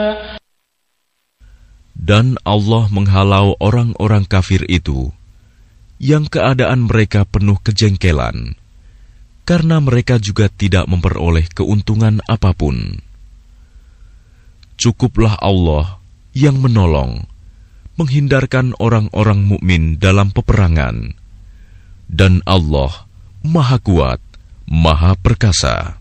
Dan Allah menghalau orang-orang kafir itu, yang keadaan mereka penuh kejengkelan, karena mereka juga tidak memperoleh keuntungan apapun. Cukuplah Allah yang menolong, menghindarkan orang-orang mukmin dalam peperangan, dan Allah Maha Kuat, Maha Perkasa.